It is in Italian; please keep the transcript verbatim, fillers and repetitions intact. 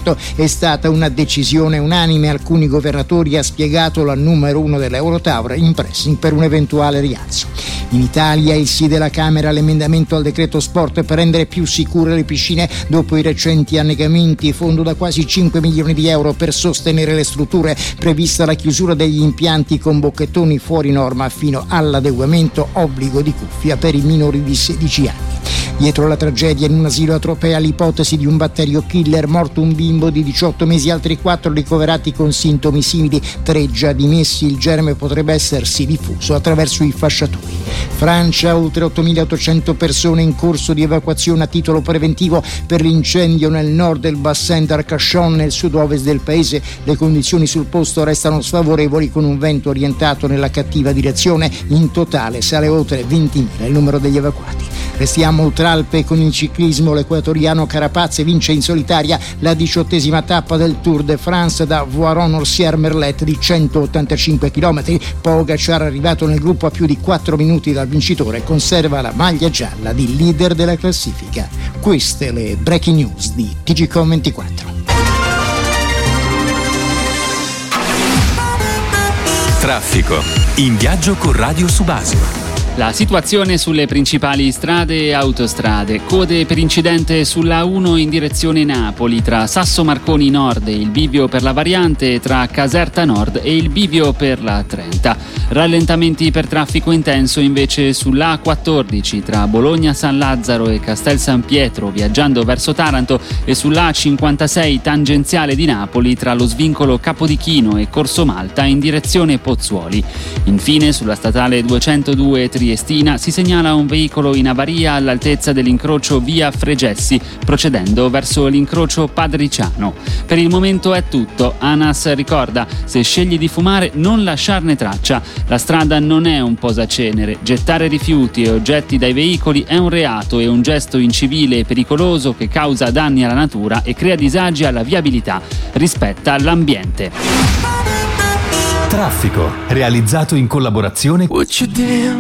certo è stata una decisione unanime. Alcuni governatori ha spiegato la numero uno dell'Eurotower in pressing per un eventuale rialzo. In Italia il sì della Camera all'emendamento al decreto sport per rendere più sicure le piscine dopo i recenti annegamenti, fondo da quasi cinque milioni di euro per sostenere le strutture, prevista la chiusura degli impianti con bocchettoni fuori norma fino all'adeguamento, obbligo di cuffia per i minori di sedici anni. Dietro la tragedia in un asilo a Tropea l'ipotesi di un batterio killer, morto un bimbo di diciotto mesi, altri quattro ricoverati con sintomi simili, tre già dimessi. Il germe potrebbe essersi diffuso attraverso i fasciatori. Francia, oltre ottomilaottocento persone in corso di evacuazione a titolo preventivo per l'incendio nel nord del bassin d'Arcachon, nel sud-ovest del paese. Le condizioni sul posto restano sfavorevoli con un vento orientato nella cattiva direzione. In totale sale oltre ventimila il numero degli evacuati. Restiamo oltre Alpe con il ciclismo. L'equatoriano Carapaz vince in solitaria la diciottesima tappa del Tour de France da Voiron-Orsières-Merlet di centottantacinque chilometri. Pogacar, arrivato nel gruppo a più di quattro minuti dal vincitore, conserva la maglia gialla di leader della classifica. Queste le breaking news di T G Com ventiquattro. Traffico. In viaggio con Radio Subasio. La situazione sulle principali strade e autostrade. Code per incidente sulla A uno in direzione Napoli tra Sasso Marconi Nord e il bivio per la variante, tra Caserta Nord e il bivio per la trenta. Rallentamenti per traffico intenso invece sull'A quattordici tra Bologna San Lazzaro e Castel San Pietro viaggiando verso Taranto, e sull'A cinquantasei tangenziale di Napoli tra lo svincolo Capodichino e Corso Malta in direzione Pozzuoli. Infine sulla statale duecentodue Triestina si segnala un veicolo in avaria all'altezza dell'incrocio via Fregessi, procedendo verso l'incrocio Padriciano. Per il momento è tutto. ANAS ricorda: se scegli di fumare non lasciarne traccia. La strada non è un posacenere. Gettare rifiuti e oggetti dai veicoli è un reato e un gesto incivile e pericoloso che causa danni alla natura e crea disagi alla viabilità. Rispetta l'ambiente. Traffico, realizzato in collaborazione